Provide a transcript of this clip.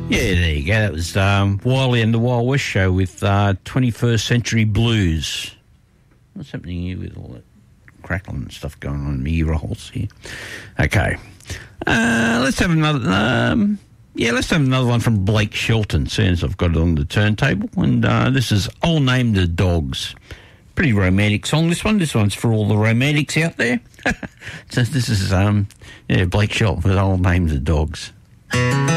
Yeah, there you go. That was Wiley and the Wild West Show with 21st Century Blues. What's happening here with all that crackling and stuff going on in my ear holes here? Okay. Let's have another... let's have another one from Blake Shelton, seeing as I've got it on the turntable. And this is I'll Name the Dogs. Pretty romantic song, this one. This one's for all the romantics out there. So this is, Blake Shelton with I'll Name the Dogs.